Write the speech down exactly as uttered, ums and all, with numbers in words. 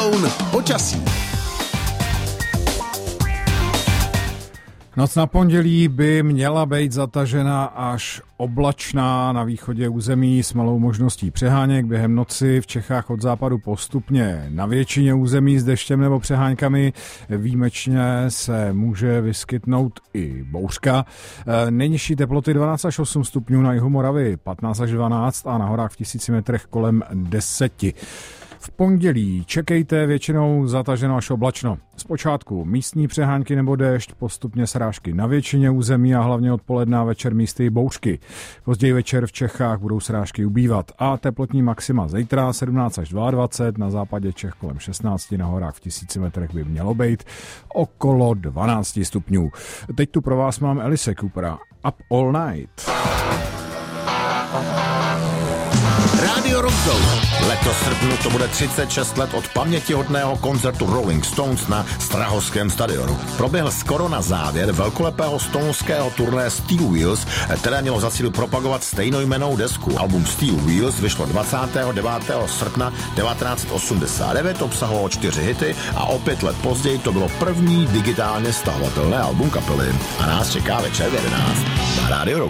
Počasí. Noc na pondělí by měla být zatažena až oblačná na východě území s malou možností přeháněk. Během noci v Čechách od západu postupně na většině území s deštěm nebo přeháňkami. Výjimečně se může vyskytnout i bouřka. Nejnižší teploty dvanáct až osm stupňů, na jihu Moravy patnáct až dvanáct a na horách v tisíci metrech kolem deseti. V pondělí čekejte většinou zataženo až oblačno. Zpočátku místní přehánky nebo déšť, postupně srážky na většině území a hlavně odpoledne a večer místy bouřky. Později večer v Čechách budou srážky ubývat a teplotní maxima zítra sedmnáct až dvacet dva, na západě Čech kolem šestnáct, na horách v tisíci metrech by mělo být okolo dvanáct stupňů. Teď tu pro vás mám Alice Coopera, Up All Night. Rádio Rock Zone. Letos v srpnu to bude třicet šest let od pamětihodného koncertu Rolling Stones na Strahovském stadionu. Proběhl skoro na závěr velkolepého stoneského turné Steel Wheels, které mělo za cíl propagovat stejnojmennou desku. Album Steel Wheels vyšlo dvacátého devátého srpna devatenáct osmdesát devět, obsahovalo čtyři hity a o pět let později to bylo první digitálně stahovatelné album kapely. A nás čeká večer v jedenáct na Rádio Rock